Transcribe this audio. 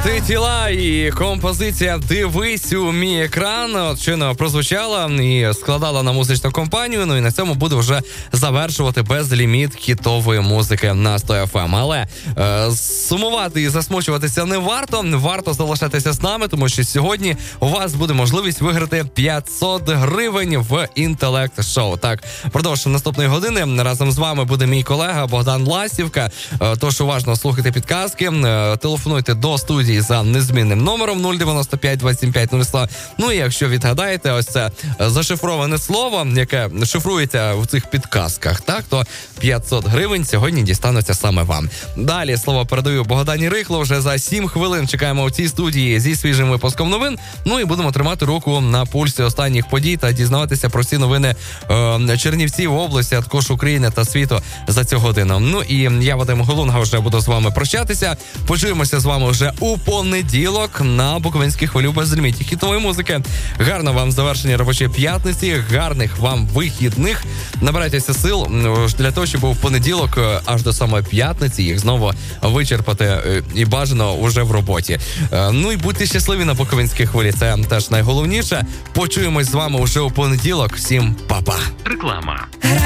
Ти тіла і композиція «Дивись у мій екран» от щойно прозвучала і складала на музичну компанію. Ну і на цьому буду вже завершувати безліміт хітової музики на 100 FM. Але сумувати і засмучуватися не варто. Варто залишатися з нами, тому що сьогодні у вас буде можливість виграти 500 гривень в інтелект-шоу. Так, продовж наступної години разом з вами буде мій колега Богдан Ластівка. Тож уважно слухайте підказки, телефонуйте до студії за незмінним номером 095 25 01. Ну і якщо відгадаєте ось це зашифроване слово, яке шифрується в цих підказках, так, то 500 гривень сьогодні дістануться саме вам. Далі слово передаю Богдані Рихло. Вже за 7 хвилин чекаємо у цій студії зі свіжим випуском новин. Ну і будемо тримати руку на пульсі останніх подій та дізнаватися про всі новини Чернівців, області, а також України та світу за цю годину. Ну і я, Вадим Голунга, вже буду з вами прощатися. Почуємося з вами вже у понеділок на Буковинській хвилі безліміті хітової музики. Гарно вам завершення робочої п'ятниці, гарних вам вихідних. Набирайтеся сил для того, щоб у понеділок аж до самої п'ятниці їх знову вичерпати і бажано уже в роботі. Ну і будьте щасливі на Буковинській хвилі, це теж найголовніше. Почуємось з вами уже у понеділок. Всім па-па. Реклама.